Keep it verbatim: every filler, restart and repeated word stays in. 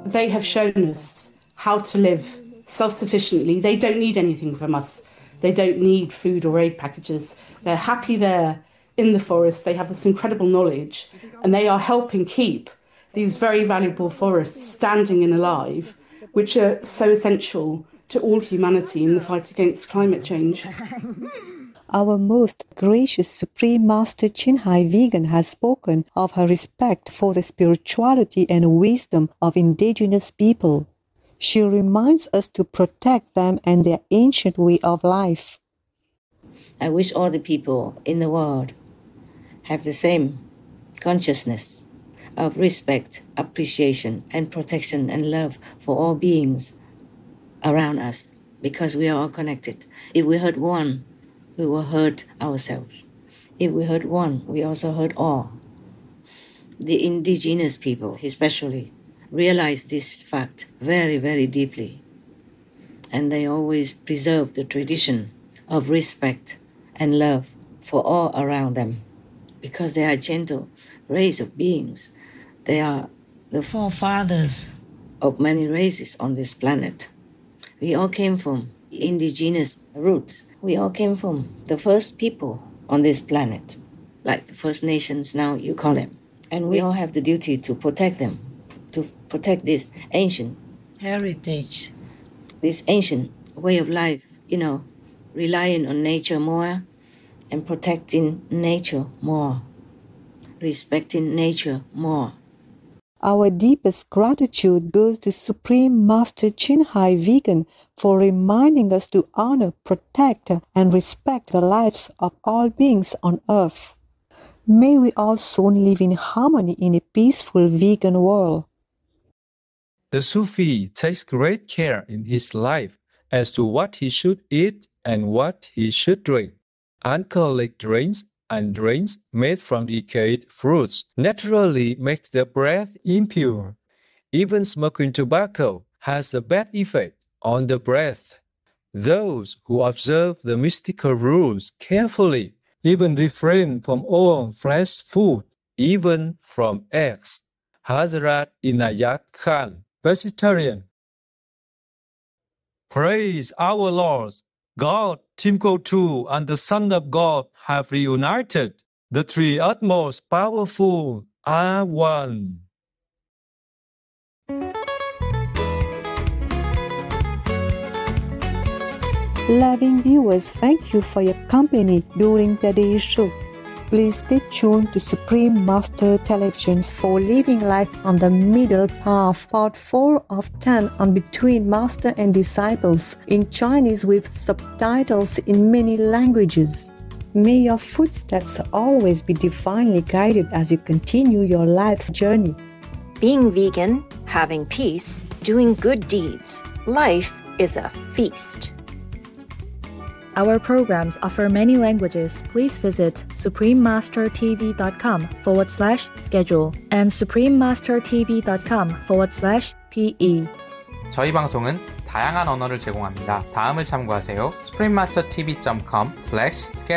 they have shown us how to live self-sufficiently. They don't need anything from us. They don't need food or aid packages. They're happy there in the forest. They have this incredible knowledge, and they are helping keep these very valuable forests standing and alive, which are so essential to all humanity in the fight against climate change. Our most gracious Supreme Master Chinhai Vegan has spoken of her respect for the spirituality and wisdom of indigenous people. She reminds us to protect them and their ancient way of life. I wish all the people in the world have the same consciousness of respect, appreciation, and protection and love for all beings around us, because we are all connected. If we hurt one, we will hurt ourselves. If we hurt one, we also hurt all. The indigenous people, especially, realize this fact very, very deeply. And they always preserve the tradition of respect and love for all around them, because they are a gentle race of beings. They are the forefathers of many races on this planet. We all came from indigenous roots. We all came from the first people on this planet, like the First Nations now you call them. And we all have the duty to protect them, to protect this ancient heritage, this ancient way of life, you know, relying on nature more and protecting nature more, respecting nature more. Our deepest gratitude goes to Supreme Master Chinhai Vegan for reminding us to honor, protect, and respect the lives of all beings on earth. May we all soon live in harmony in a peaceful vegan world. The Sufi takes great care in his life as to what he should eat and what he should drink. Alcoholic drinks and drinks made from decayed fruits naturally make the breath impure. Even smoking tobacco has a bad effect on the breath. Those who observe the mystical rules carefully even refrain from all fresh food, even from eggs. Hazrat Inayat Khan, vegetarian. Praise our Lord! God, Timko and the Son of God have reunited. The three utmost powerful are one. Loving viewers, thank you for your company during today's show. Please stay tuned to Supreme Master Television for Living Life on the Middle Path, Part four of ten on Between Master and Disciples in Chinese with subtitles in many languages. May your footsteps always be divinely guided as you continue your life's journey. Being vegan, having peace, doing good deeds. Life is a feast. Our programs offer many languages. Please visit suprememastertv.com forward slash schedule and suprememastertv.com forward slash pe. 저희 방송은 다양한 언어를 제공합니다. 다음을 참고하세요. suprememastertv.com slash schedule